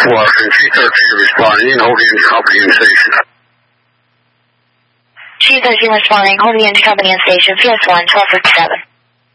Washington, T-13 responding, holding into company and station. T-13 responding, holding into company and station, PS1, 1257.